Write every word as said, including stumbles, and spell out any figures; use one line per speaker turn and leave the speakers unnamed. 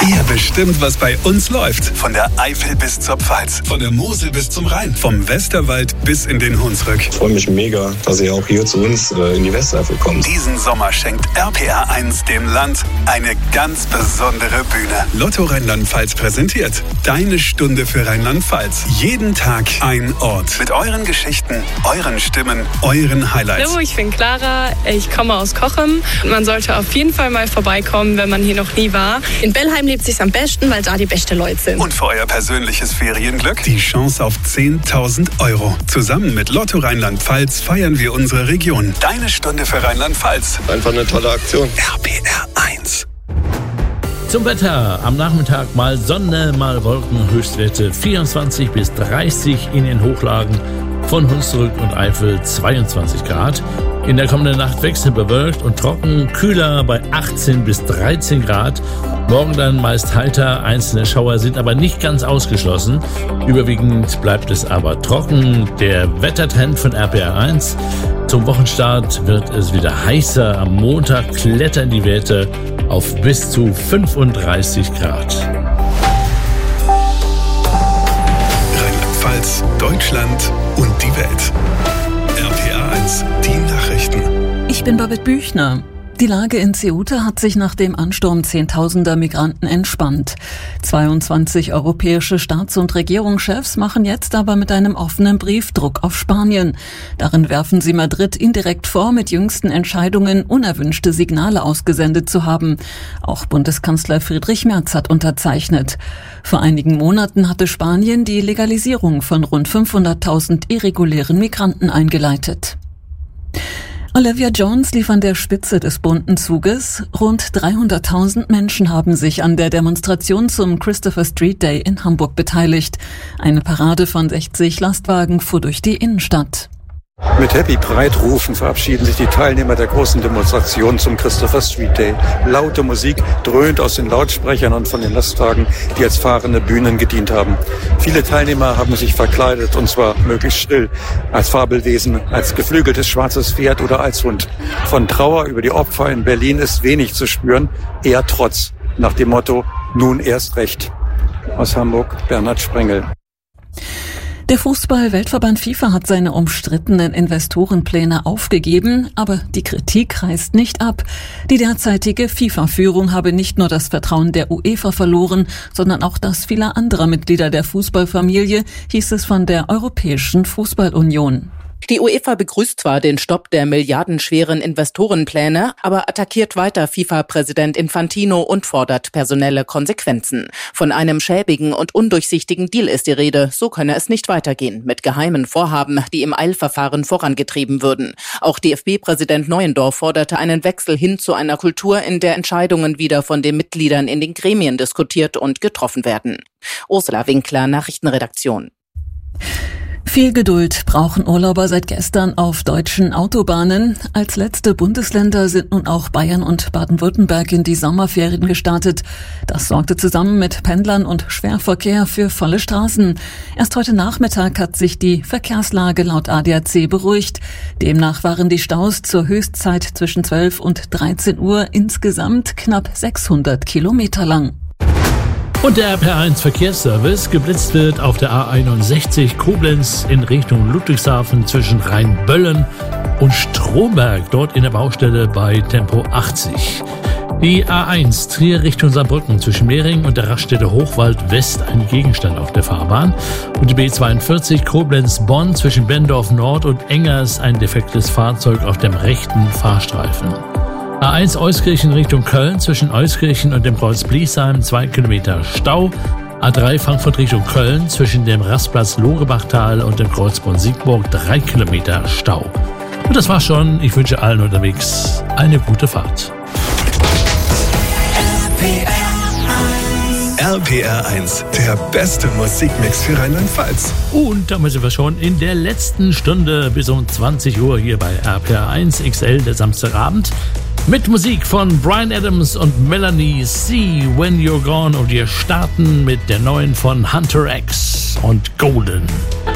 Ihr bestimmt, was bei uns läuft. Von der Eifel bis zur Pfalz, von der Mosel bis zum Rhein, vom Westerwald bis in den Hunsrück.
Ich freue mich mega, dass ihr auch hier zu uns äh, in die Westeifel kommt.
Diesen Sommer schenkt R P R eins dem Land eine ganz besondere Bühne. Lotto Rheinland-Pfalz präsentiert Deine Stunde für Rheinland-Pfalz. Jeden Tag ein Ort. Mit euren Geschichten, euren Stimmen, euren Highlights.
Hallo, ich bin Clara, ich komme aus Cochem. Man sollte auf jeden Fall mal vorbeikommen, wenn man hier noch nie war.
In Bellheim lebt sich's am besten, weil da die besten Leute sind.
Und für euer persönliches Ferienglück die Chance auf zehntausend Euro. Zusammen mit Lotto Rheinland-Pfalz feiern wir unsere Region. Deine Stunde für Rheinland-Pfalz.
Einfach eine tolle Aktion.
R P R eins.
Zum Wetter. Am Nachmittag mal Sonne, mal Wolken. Höchstwerte vierundzwanzig bis dreißig in den Hochlagen. Von Hunsrück und Eifel zweiundzwanzig Grad. In der kommenden Nacht wechselnd bewölkt und trocken, kühler bei achtzehn bis dreizehn Grad. Morgen dann meist heiter, einzelne Schauer sind aber nicht ganz ausgeschlossen. Überwiegend bleibt es aber trocken. Der Wettertrend von R P R eins. Zum Wochenstart wird es wieder heißer. Am Montag klettern die Werte auf bis zu fünfunddreißig Grad.
Rheinland-Pfalz, Deutschland und die Welt. R P R eins, die Nachrichten.
Ich bin Babette Büchner. Die Lage in Ceuta hat sich nach dem Ansturm zehntausender Migranten entspannt. zweiundzwanzig europäische Staats- und Regierungschefs machen jetzt aber mit einem offenen Brief Druck auf Spanien. Darin werfen sie Madrid indirekt vor, mit jüngsten Entscheidungen unerwünschte Signale ausgesendet zu haben. Auch Bundeskanzler Friedrich Merz hat unterzeichnet. Vor einigen Monaten hatte Spanien die Legalisierung von rund fünfhunderttausend irregulären Migranten eingeleitet. Olivia Jones lief an der Spitze des bunten Zuges. Rund dreihunderttausend Menschen haben sich an der Demonstration zum Christopher Street Day in Hamburg beteiligt. Eine Parade von sechzig Lastwagen fuhr durch die Innenstadt.
Mit Happy Pride-Rufen verabschieden sich die Teilnehmer der großen Demonstration zum Christopher Street Day. Laute Musik dröhnt aus den Lautsprechern und von den Lastwagen, die als fahrende Bühnen gedient haben. Viele Teilnehmer haben sich verkleidet, und zwar möglichst schrill, als Fabelwesen, als geflügeltes schwarzes Pferd oder als Hund. Von Trauer über die Opfer in Berlin ist wenig zu spüren, eher Trotz, nach dem Motto, nun erst recht. Aus Hamburg, Bernhard Sprengel.
Der Fußball-Weltverband FIFA hat seine umstrittenen Investorenpläne aufgegeben, aber die Kritik reißt nicht ab. Die derzeitige FIFA-Führung habe nicht nur das Vertrauen der UEFA verloren, sondern auch das vieler anderer Mitglieder der Fußballfamilie, hieß es von der Europäischen Fußballunion.
Die UEFA begrüßt zwar den Stopp der milliardenschweren Investorenpläne, aber attackiert weiter FIFA-Präsident Infantino und fordert personelle Konsequenzen. Von einem schäbigen und undurchsichtigen Deal ist die Rede, so könne es nicht weitergehen, mit geheimen Vorhaben, die im Eilverfahren vorangetrieben würden. Auch D F B-Präsident Neuendorf forderte einen Wechsel hin zu einer Kultur, in der Entscheidungen wieder von den Mitgliedern in den Gremien diskutiert und getroffen werden. Ursula Winkler, Nachrichtenredaktion.
Viel Geduld brauchen Urlauber seit gestern auf deutschen Autobahnen. Als letzte Bundesländer sind nun auch Bayern und Baden-Württemberg in die Sommerferien gestartet. Das sorgte zusammen mit Pendlern und Schwerverkehr für volle Straßen. Erst heute Nachmittag hat sich die Verkehrslage laut A D A C beruhigt. Demnach waren die Staus zur Höchstzeit zwischen zwölf und dreizehn Uhr insgesamt knapp sechshundert Kilometer lang.
Und der R P R eins Verkehrsservice: geblitzt wird auf der A einundsechzig Koblenz in Richtung Ludwigshafen zwischen Rheinböllen und Stromberg, dort in der Baustelle bei Tempo achtzig. Die A eins Trier Richtung Saarbrücken zwischen Mehring und der Raststätte Hochwald West ein Gegenstand auf der Fahrbahn. Und die B zweiundvierzig Koblenz-Bonn zwischen Bendorf Nord und Engers ein defektes Fahrzeug auf dem rechten Fahrstreifen. A eins Euskirchen Richtung Köln zwischen Euskirchen und dem Kreuz Bliesheim zwei Kilometer Stau. A drei Frankfurt Richtung Köln zwischen dem Rastplatz Lorebachtal und dem Kreuzbahn Siegburg drei Kilometer Stau. Und das war's schon. Ich wünsche allen unterwegs eine gute Fahrt.
R P R eins, der beste Musikmix für Rheinland-Pfalz.
Und damit sind wir schon in der letzten Stunde bis um zwanzig Uhr hier bei R P R eins X L, der Samstagabend. Mit Musik von Bryan Adams und Melanie C. When You're Gone. Und wir starten mit der neuen von Hunter X und Golden.